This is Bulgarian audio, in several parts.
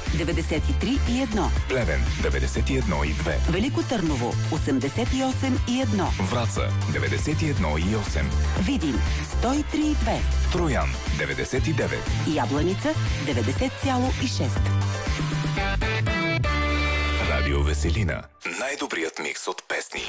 93,1. Плевен 91,2. Велико Търново 88,1. Враца 91,8. Видин 103,2. Троян 99. Ябланица 90,6. Радио Веселина. Най-добрият микс от песни.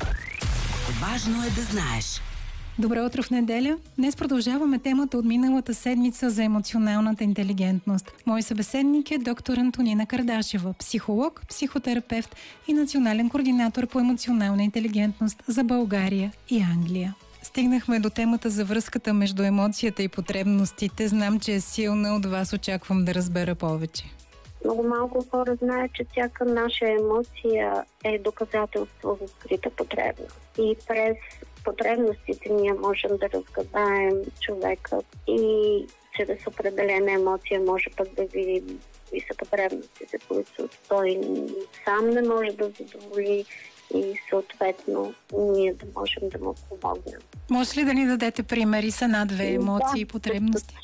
Важно е да знаеш. Добро утро в неделя! Днес продължаваме темата от миналата седмица за емоционалната интелигентност. Мой събеседник е доктор Антонина Кардашева, психолог, психотерапевт и национален координатор по емоционална интелигентност за България и Англия. Стигнахме до темата за връзката между емоцията и потребностите. Знам, че е силна. От вас очаквам да разбера повече. Много малко хора знаят, че всяка наша емоция е доказателство за скрита потребност. И през потребностите ние можем да разгадаем човека и чрез определена емоция може пък да видим и са потребностите, които той сам не може да задоволи и съответно ние да можем да му помогнем. Може ли да ни дадете примери с една-две емоции и потребности?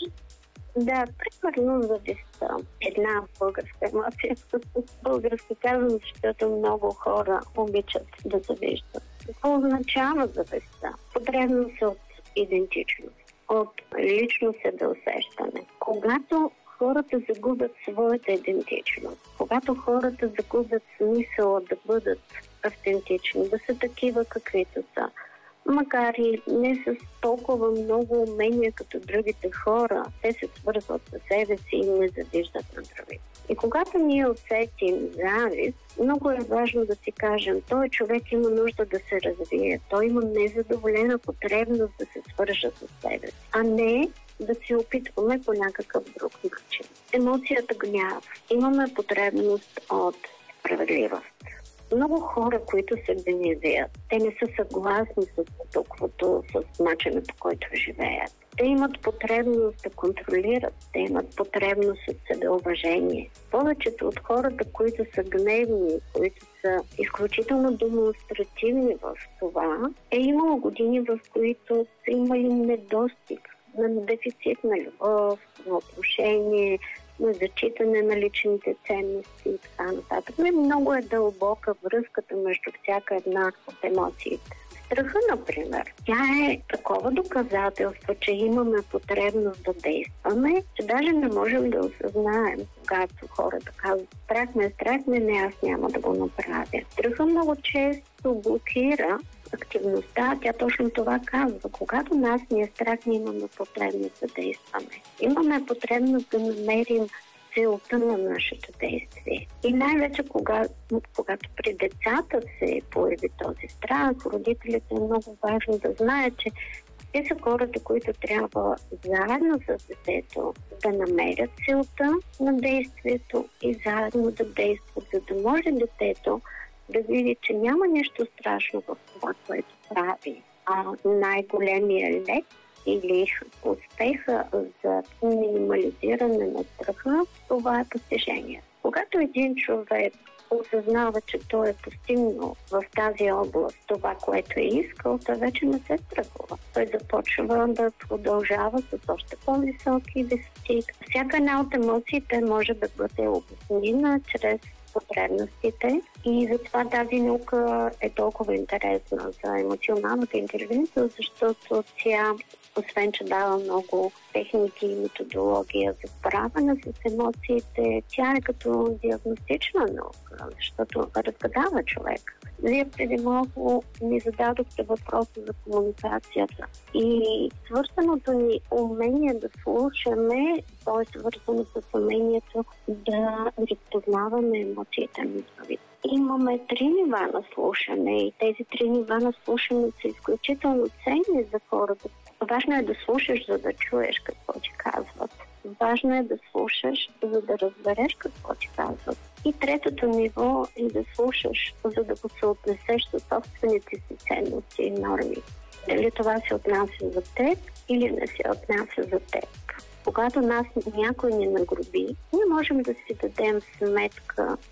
Да, примерно завистта. Една българска емоция. Българска казвам, защото много хора обичат да завиждат. Какво означава завистта? Потребност от идентичност, от лично себеусещане. Когато хората загубят своята идентичност, когато хората загубят смисъла да бъдат автентични, да са такива каквито са, макар и не с толкова много умения като другите хора, те се свързват със себе си и не завиждат на другите. И когато ние усетим завист, много е важно да си кажем, той човек има нужда да се развие, той има незадоволена потребност да се свържа с себе си, а не да се опитваме по някакъв друг начин. Емоцията гняв. Имаме потребност от справедливост. Много хора, които се гневят, те не са съгласни с статуквото, с начина, по който живеят. Те имат потребност да контролират, те имат потребност от себеуважение. Повечето от хората, които са гневни, които са изключително демонстративни в това, е имало години, в които са имали недостиг, на дефицит на любов, на отношение, на зачитане на личните ценности и така нататък. Много е дълбока връзката между всяка една от емоциите. Страха, например, тя е такова доказателство, че имаме потребност да действаме, че даже не можем да осъзнаем, когато хората казват страх ме, не, аз няма да го направя. Страха много често блокира активността, тя точно това казва. Когато нас ни е страх, ние имаме потребност да действаме. Имаме потребност да намерим целта на нашето действие. И най-вече когато при децата се появи този страх, родителите е много важно да знаят, че те са хората, които трябва заедно с детето да намерят целта на действието и заедно да действат, за да може детето да види, че няма нещо страшно в това, което прави. А най-големия лек или успеха за минимализиране на страха, това е постижение. Когато един човек осъзнава, че той е постигнал в тази област това, което е искал, той вече не се страхува. Той започва да продължава с още по-високи висоти. Всяка една от емоциите може да бъде обяснена чрез потребностите и затова тази наука е толкова интересна за емоционалната интелигентност, защото тя, освен че дава много техники и методология за справяне с емоциите, тя е като диагностична наука, защото разгадава човек. Вие преди малко ми зададохте въпроса за комуникацията и свързаното ни умение да слушаме, т.е. свързано с умението да разпознаваме емоциите на другите. Имаме 3 нива на слушане и тези 3 нива на слушане са изключително ценни за хората. Важно е да слушаш, за да чуеш какво ти казват. Важно е да слушаш, за да разбереш какво ти казват. И третото ниво е да слушаш, за да го съотнесеш със собствените си ценности и норми. Дали това се отнася за теб или не се отнася за теб. Когато нас някой ни нагруби, ние можем да си дадем сметка